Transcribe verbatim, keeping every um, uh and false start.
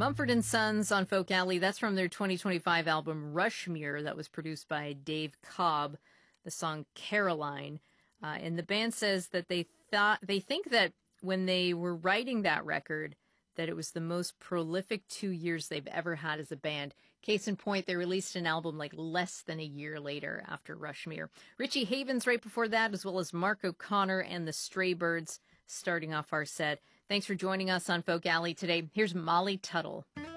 Mumford and Sons on Folk Alley. That's from their twenty twenty-five album Rushmere that was produced by Dave Cobb. The song Caroline. Uh, and the band says that they thought they think that when they were writing that record, that it was the most prolific two years they've ever had as a band. Case in point, they released an album like less than a year later after Rushmere. Richie Havens right before that, as well as Mark O'Connor and the Stray Birds starting off our set. Thanks for joining us on Folk Alley today. Here's Molly Tuttle.